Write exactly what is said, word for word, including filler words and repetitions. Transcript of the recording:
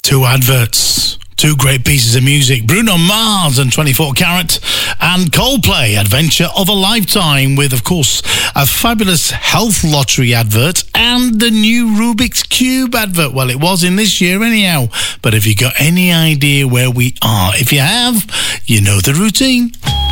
Two adverts, two great pieces of music, Bruno Mars and twenty-four Carat, and Coldplay, Adventure of a Lifetime, with, of course, a fabulous health lottery advert and the new Rubik's Cube advert. Well, it was in this year anyhow, but have you got any idea where we are? If you have, you know the routine.